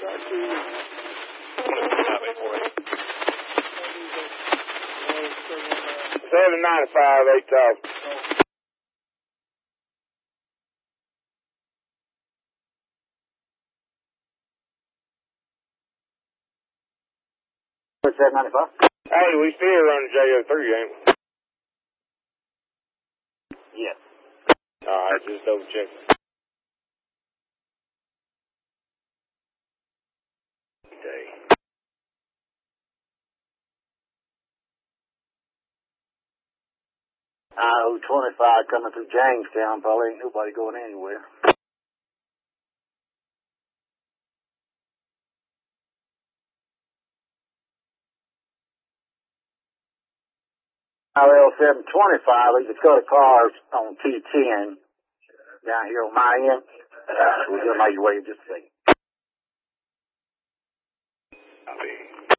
$7.95, 8,000. $7.95. Hey, we still running JO3, ain't we? Yes. Alright, just double check. Okay. I-25 coming through Jamestown. Probably ain't nobody going anywhere. RL725, we just got a car on T10 down here on my end. We'll get my way in just a second. Copy.